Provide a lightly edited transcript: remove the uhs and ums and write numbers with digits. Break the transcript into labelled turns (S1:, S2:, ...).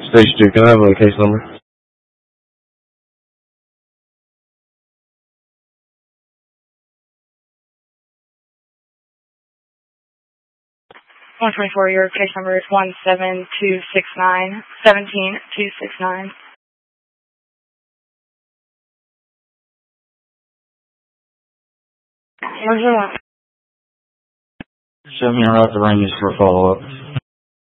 S1: Stage 2, can I have a case number?
S2: One 24, your case number is 17269, 17269.
S3: Show me around the ranges for follow-up.